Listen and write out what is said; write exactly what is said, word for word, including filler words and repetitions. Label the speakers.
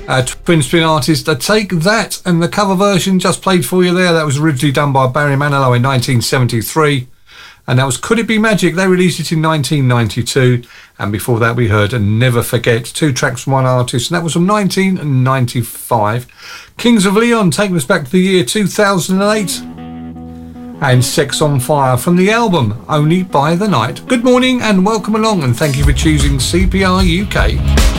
Speaker 1: Uh, Twin Spin artist uh, Take That, and the cover version just played for you there, that was originally done by Barry Manilow in nineteen seventy-three, and that was Could It Be Magic. They released it in nineteen ninety-two, and before that we heard Never Forget, two tracks from one artist, and that was from nineteen ninety-five. Kings of Leon taking us back to the year two thousand eight, and Sex on Fire from the album Only by the Night. Good morning and welcome along, and thank you for choosing C P R U K.